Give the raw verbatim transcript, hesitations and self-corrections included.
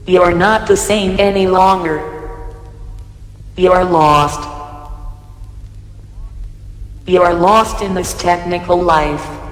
You're not the same any longer. You're lost. You're lost in this technical life.